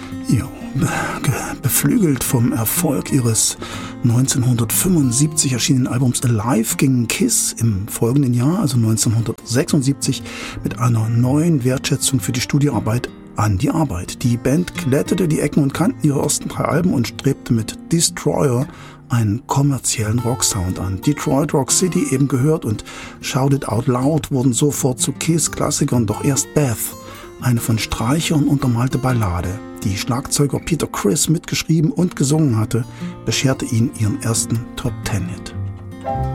Ja, beflügelt vom Erfolg ihres 1975 erschienenen Albums Alive gingen Kiss im folgenden Jahr, also 1976, mit einer neuen Wertschätzung für die Studioarbeit an die Arbeit. Die Band glättete die Ecken und Kanten ihrer ersten 3 Alben und strebte mit Destroyer einen kommerziellen Rocksound an. Detroit Rock City eben gehört und Shout It Out Loud wurden sofort zu Kiss-Klassikern, doch erst Beth, eine von Streichern untermalte Ballade, die Schlagzeuger Peter Criss mitgeschrieben und gesungen hatte, bescherte ihnen ihren ersten Top-10-Hit.